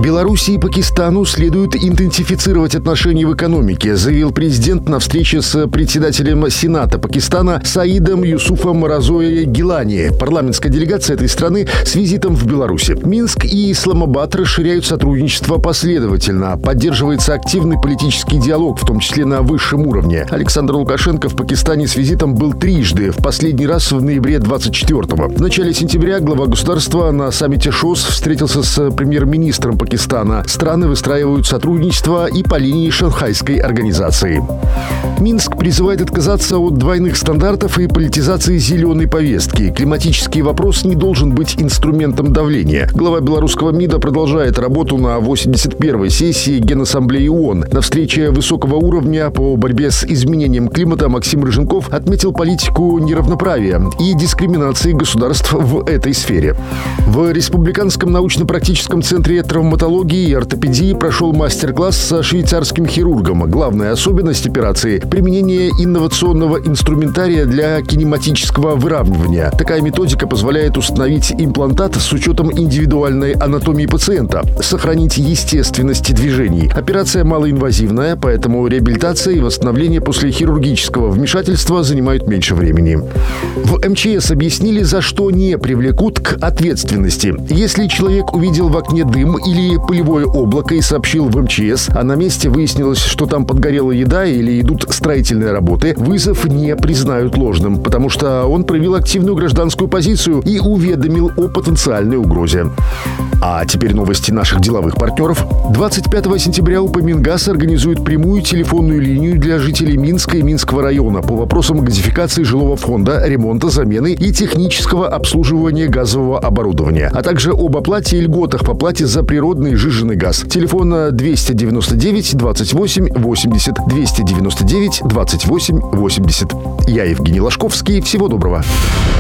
Беларуси и Пакистану следует интенсифицировать отношения в экономике, заявил президент на встрече с председателем Сената Пакистана Саидом Юсуфом Разоя Гилани. Парламентская делегация этой страны с визитом в Беларуси. Минск и Исламабад расширяют сотрудничество последовательно. Поддерживается активный политический диалог, в том числе на высшем уровне. Александр Лукашенко в Пакистане с визитом был трижды. В последний раз в ноябре 24-го. В начале сентября глава государства на саммите ШОС встретился с премьер-министром Пакистана. Страны выстраивают сотрудничество и по линии Шанхайской организации. Минск призывает отказаться от двойных стандартов и политизации зеленой повестки. Климатический вопрос не должен быть инструментом давления. Глава белорусского МИДа продолжает работу на 81-й сессии Генассамблеи ООН. На встрече высокого уровня по борьбе с изменением климата Максим Рыженков отметил политику неравноправия и дискриминации государств в этой сфере. В Республиканском научно-практическом центре травматологии и ортопедии прошел мастер-класс со швейцарским хирургом. Главная особенность операции – применение инновационного инструментария для кинематического выравнивания. Такая методика позволяет установить имплантат с учетом индивидуальной анатомии пациента, сохранить естественность движений. Операция малоинвазивная, поэтому реабилитация и восстановление после хирургического вмешательства занимают меньше времени. В МЧС объяснили, за что не привлекут к ответственности. Если человек увидел в окне дым или пылевое облако и сообщил в МЧС, а на месте выяснилось, что там подгорела еда или идут строительные работы, вызов не признают ложным, потому что он проявил активную гражданскую позицию и уведомил о потенциальной угрозе. А теперь новости наших деловых партнеров. 25 сентября УПМИНГАЗ организует прямую телефонную линию для жителей Минска и Минского района по вопросам газификации жилого фонда, ремонта, замены и технического обслуживания газового оборудования, а также об оплате и льготах по плате за природный и сжиженный газ. Телефон 299 28 80 299 28 80. Я Евгений Ложковский. Всего доброго.